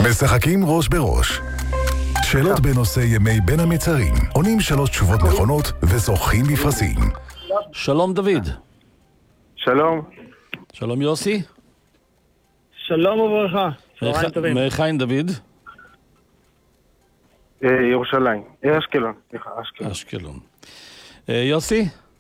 משחקים ראש בראש. שאלות בנושא ימי בין המצרים. עונים 3 תשובות נכונות וזוכים בפרסים. שלום דוד. שלום. שלום יוסי. שלום וברכה. צהריים טובים. מאיין דוד? ירושלים. אשקלון. אשקלון. יוסי?